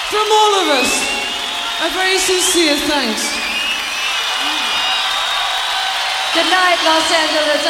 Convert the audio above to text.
From all of us, a very sincere thanks. Good night, Los Angeles.